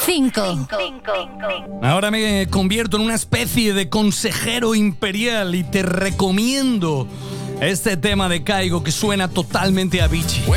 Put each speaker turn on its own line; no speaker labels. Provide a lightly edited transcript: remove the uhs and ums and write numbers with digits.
5.
Ahora me convierto en una especie de consejero imperial y te recomiendo este tema de Kygo que suena totalmente a Avicii.